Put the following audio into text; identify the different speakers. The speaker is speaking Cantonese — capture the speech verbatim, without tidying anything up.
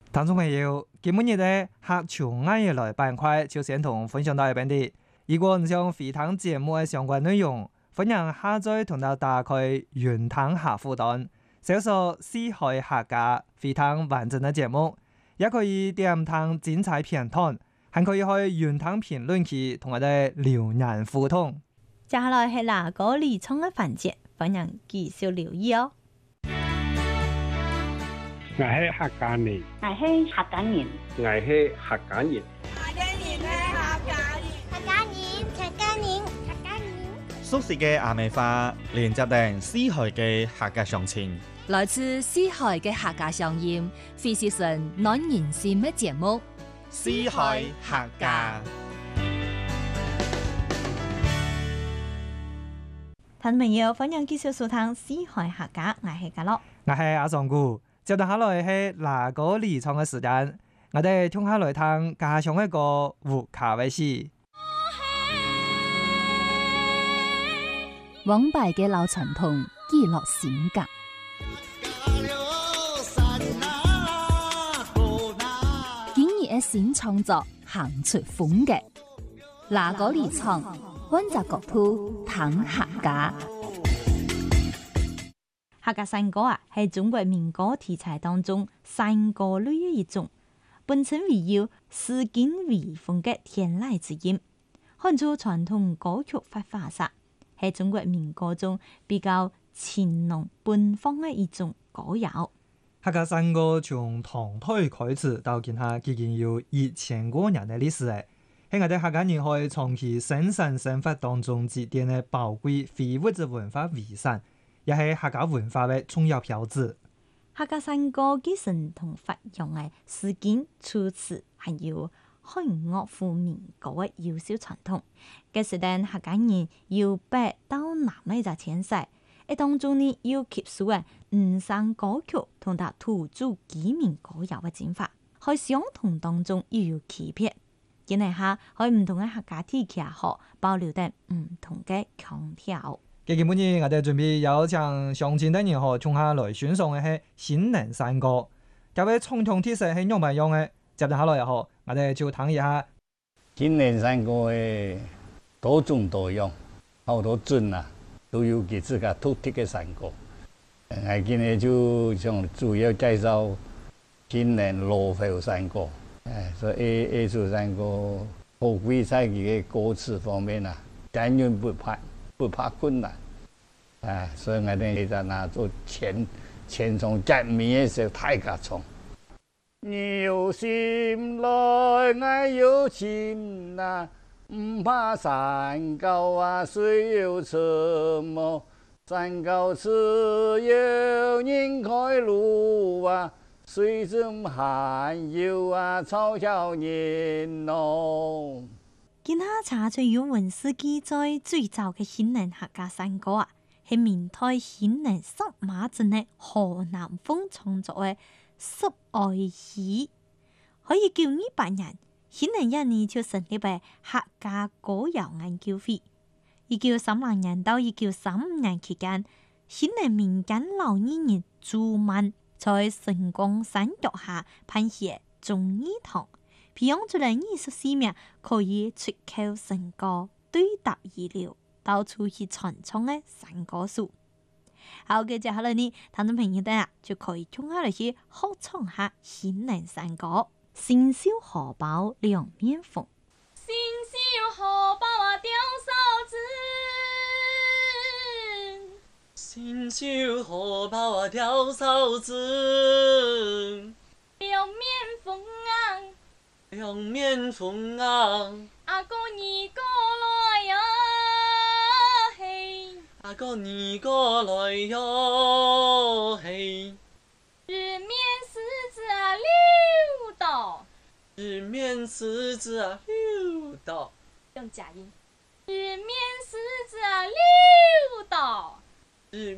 Speaker 1: 聽眾朋友，今日嘅客場藝業來板塊就先同分享到呢邊啲。如果唔想回聽節目嘅相關內容，歡迎下載同到打開雲聽客戶端，搜索四海客家回聽完整嘅節目，也可以點聽精彩片段，還可以去雲聽評論區同我哋留言互動。
Speaker 2: 接下來係哪個理倉嘅環節，歡迎繼續留意哦。
Speaker 3: 我係客家人，
Speaker 4: 我係客家人，
Speaker 5: 我係客家人，
Speaker 6: 客家人係客家人，
Speaker 7: 客家人，客家人，客家人。
Speaker 8: 熟悉嘅阿美花，連接定四海嘅客家鄉情，
Speaker 9: 來自四海嘅客家鄉音，非是純暖人心嘅節目。
Speaker 8: 四海客家。
Speaker 2: 聽眾朋友，歡迎繼續收聽四海客家，我係家樂，
Speaker 1: 我係阿尚姑。接住下來係哪個理倉嘅時間，我哋聽下來聽家鄉一個胡卡威士。
Speaker 9: 往敗嘅老傳統記錄性格，今日嘅新創作行出風格，哪個理倉溫習國土談客家。
Speaker 2: 客家山歌啊，係中國民歌題材當中山歌類嘅一種，本身為有詩境微風嘅天籟之音，看出傳統歌曲發化煞，係中國民歌中比較情濃奔放嘅一種歌謠。
Speaker 1: 客家山歌從唐代開始到今下，已經有一千多年嘅歷史誒，喺我哋客家人可以長期生產生活當中積澱嘅寶貴非物質文化遺產。也係客家文化嘅重要標誌。
Speaker 2: 客家山歌繼承同發揚嘅詩境、措辭，還有漢樂府民歌嘅優秀傳統。嘅時代客家人由北到南嘅一個遷徙，喺當中呢要吸收嘅五山歌曲同埋土著居民歌謠嘅精華，喺相同當中又有區別。今日下喺唔同嘅客家地區下保留得唔同嘅腔調。
Speaker 1: 基本上我哋準備有請鄉親等人和從下來選送嘅係新年山歌，各位傳統特色係樣唔樣嘅？接住下來又好，我哋就聽一下。
Speaker 3: 新年山歌嘅多種多樣，好多鎮啊都有佢自家獨特嘅山歌。我今日就想主要介紹新年羅浮山歌，誒，所以呢首山歌好貴在佢嘅歌詞方面啊，簡約不怕。不怕困難，啊！所以我哋其實拿做前前從革命嘅時候，大家唱。你有心來，我有情啊，唔怕山高啊，水又沉麼？山高只有人開路啊，水深還有啊，嘲笑人咯。
Speaker 2: 今下查出有文史記載最早嘅新年客家山歌啊，係明代新年十馬鎮嘅河南風創作嘅《十愛詩》，可以叫呢八人新年一年就成立為客家歌謠研究會。一九三零年到一九三五年期間，新年民間老藝人朱曼在神光山腳下編寫忠義堂。培養出嚟二十四名可以出口成歌、對答如流、到處去傳唱嘅山歌手。好嘅，接下來呢，聽眾朋友哋啊，就可以衝下嚟去學唱下新年山歌。新燒荷包兩面風，
Speaker 6: 新燒荷包啊吊嫂子，
Speaker 10: 新燒荷包啊吊嫂子，
Speaker 6: 兩面風啊。
Speaker 10: 兩面風啊，
Speaker 6: 阿哥你過來呀嘿，
Speaker 10: 阿哥你過來喲嘿，
Speaker 6: 日面獅子啊溜到，
Speaker 10: 日面獅子啊溜到，
Speaker 6: 用假音，日面獅子啊溜到，
Speaker 10: 日